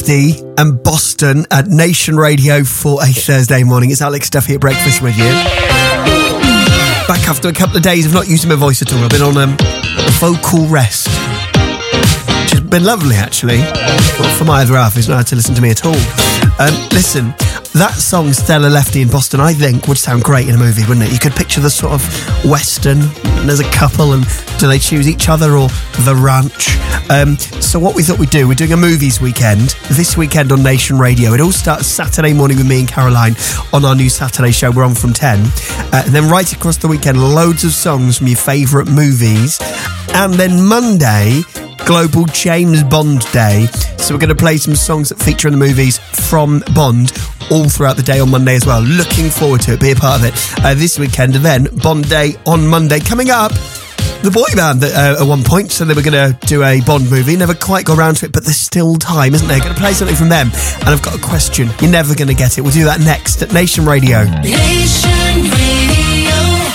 and Boston at Nation Radio for a Thursday morning. It's Alex Duffy at breakfast with you. Back after a couple of days of not using my voice at all. I've been on a vocal rest, which has been lovely, actually. But for my other half, who's not had to listen to me at all. Listen, that song, Stella Lefty in Boston, I think would sound great in a movie, wouldn't it? You could picture the sort of Western, and there's a couple, and do they choose each other or the ranch? So what we thought we'd do, we're doing a movies weekend, this weekend on Nation Radio. It all starts Saturday morning with me and Caroline on our new Saturday show. We're on from 10. And then right across the weekend, loads of songs from your favourite movies. And then Monday, Global James Bond Day. So we're going to play some songs that feature in the movies from Bond all throughout the day on Monday as well. Looking forward to it. Be a part of it this weekend. And then Bond Day on Monday. Coming up, the boy band that, at one point said they were going to do a Bond movie. Never quite got around to it, but there's still time, isn't there? Going to play something from them. And I've got a question. You're never going to get it. We'll do that next at Nation Radio. Nation Radio.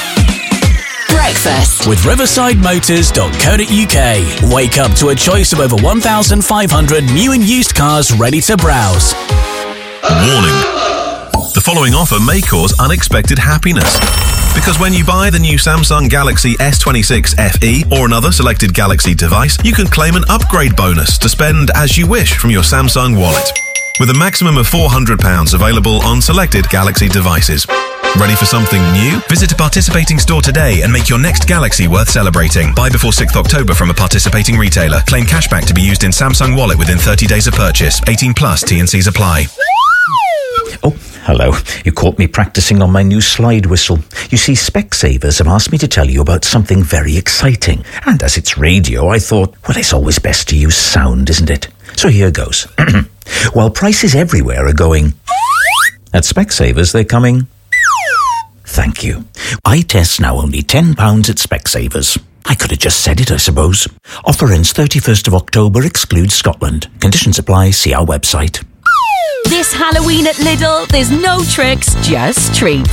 Breakfast with riversidemotors.co.uk. Wake up to a choice of over 1,500 new and used cars ready to browse. Warning. The following offer may cause unexpected happiness. Because when you buy the new Samsung Galaxy S26 FE or another selected Galaxy device, you can claim an upgrade bonus to spend as you wish from your Samsung wallet. With a maximum of £400 available on selected Galaxy devices. Ready for something new? Visit a participating store today and make your next Galaxy worth celebrating. Buy before 6th October from a participating retailer. Claim cashback to be used in Samsung Wallet within 30 days of purchase. 18 plus T&Cs apply. Oh, hello. You caught me practicing on my new slide whistle. You see, Specsavers have asked me to tell you about something very exciting. And as it's radio, I thought, well, it's always best to use sound, isn't it? So here goes. While prices everywhere are going, at Specsavers they're coming. Thank you. Eye tests now only £10 at Specsavers. I could have just said it, I suppose. Offer ends 31st of October, excludes Scotland. Conditions apply, see our website. This Halloween at Lidl, there's no tricks, just treats.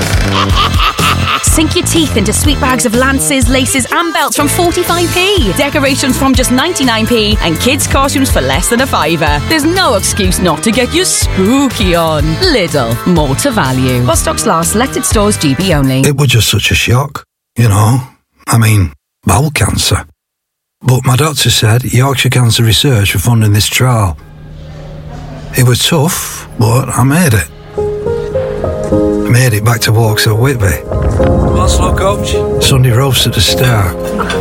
Sink your teeth into sweet bags of lances, laces and belts from 45p. Decorations from just 99p and kids' costumes for less than a fiver. There's no excuse not to get your spooky on. Lidl, more to value. While stocks last, selected stores, GB only. It was just such a shock, you know. I mean, bowel cancer. But my doctor said Yorkshire Cancer Research were funding this trial. It was tough, but I made it. I made it back to Vauxhall Whitby. What's up, coach? Sunday roast at the Star.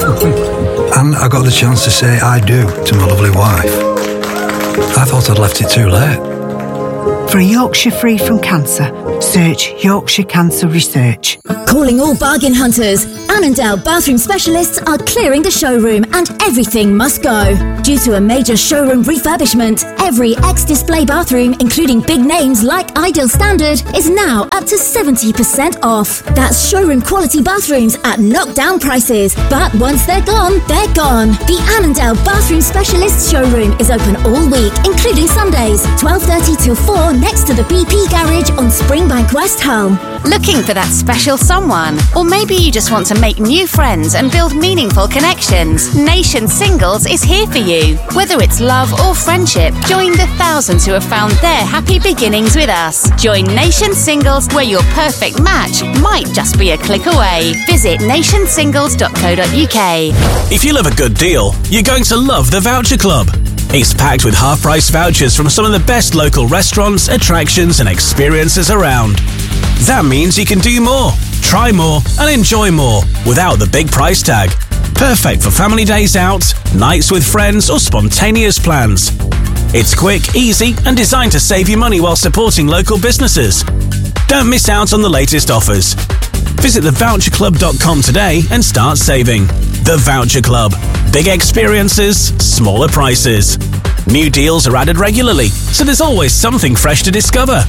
And I got the chance to say I do to my lovely wife. I thought I'd left it too late. For a Yorkshire free from cancer, search Yorkshire Cancer Research. Calling all bargain hunters. Annandale Bathroom Specialists are clearing the showroom and everything must go. Due to a major showroom refurbishment, every ex-display bathroom, including big names like Ideal Standard, is now up to 70% off. That's showroom quality bathrooms at knockdown prices. But once they're gone, they're gone. The Annandale Bathroom Specialists showroom is open all week, including Sundays, 12:30 till 4 next to the BP garage on Springbank West Hull. Looking for that special someone? Or maybe you just want to make new friends and build meaningful connections? Nation Singles is here for you. Whether it's love or friendship, join the thousands who have found their happy beginnings with us. Join Nation Singles, where your perfect match might just be a click away. Visit nationsingles.co.uk. If you love a good deal, you're going to love the Voucher Club. It's packed with half-price vouchers from some of the best local restaurants, attractions and experiences around. That means you can do more, try more and enjoy more without the big price tag. Perfect for family days out, nights with friends or spontaneous plans. It's quick, easy and designed to save you money while supporting local businesses. Don't miss out on the latest offers. Visit thevoucherclub.com today and start saving. The Voucher Club. Big experiences, smaller prices. New deals are added regularly, so there's always something fresh to discover.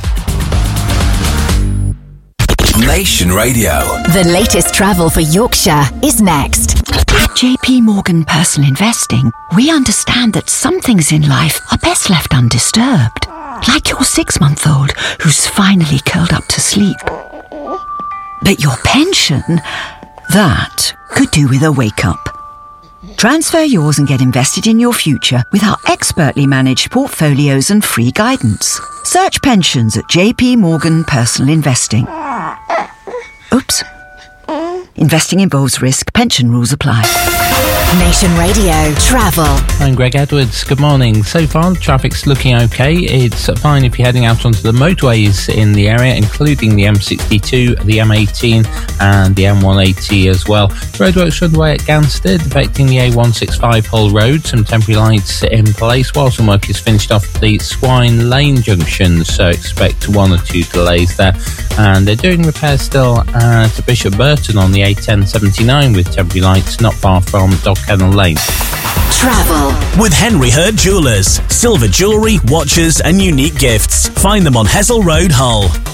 Nation Radio. The latest travel for Yorkshire is next. At JP Morgan Personal Investing, we understand that some things in life are best left undisturbed. Like your 6-month-old who's finally curled up to sleep. But your pension, that could do with a wake-up. Transfer yours and get invested in your future with our expertly managed portfolios and free guidance. Search pensions at JP Morgan Personal Investing. Oops. Investing involves risk. Pension rules apply. Nation Radio Travel. I'm Greg Edwards. Good morning. So far, the traffic's looking okay. It's fine if you're heading out onto the motorways in the area, including the M62, the M18 and the M180 as well. Roadworks are underway at Gansted, affecting the A165 Hull Road. Some temporary lights in place while some work is finished off the Swine Lane junction, so expect 1 or 2 delays there. And they're doing repairs still at Bishop Burton on the A1079 with temporary lights not far from Dog Kennel Lane. Travel with Henry Hurd Jewellers. Silver jewellery, watches and unique gifts. Find them on Hessel Road, Hull.